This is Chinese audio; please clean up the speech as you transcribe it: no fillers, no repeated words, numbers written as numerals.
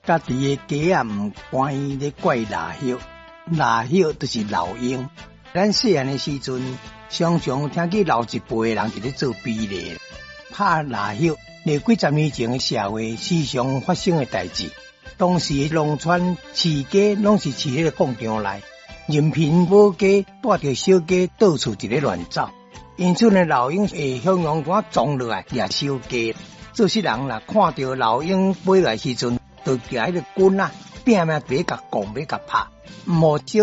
家己的家唔欢喜咧怪腊血，腊血就是老鹰。咱细汉的时阵，常常听见老一辈的人伫咧做比例，拍腊血。历几十年前的社会时常发生的代志，当时的农村饲鸡拢是饲喺个广场内，任凭母鸡带着小鸡到处一咧乱走，因此呢，老鹰会向阳光撞落来掠小鸡。做些人啦，看到老鹰飞来时阵，就举迄个棍啊，拼命别甲拱，别甲拍，唔好小